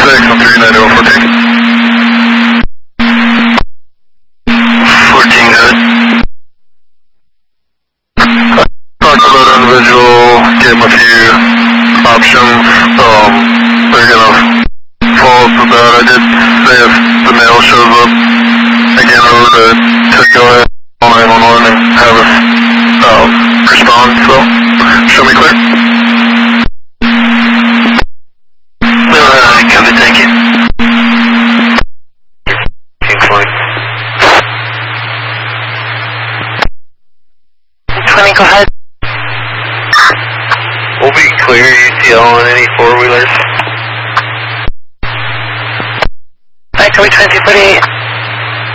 on 39014. 14 good. Talked to that individual, gave him a few options. They're gonna follow up with that. I did say if the male shows up again over to go ahead on 911 and have us respond, so show me clear. Copy, thank you. King Flight. 20, go ahead. We'll be clear UCL on any four-wheelers. Copy 2048.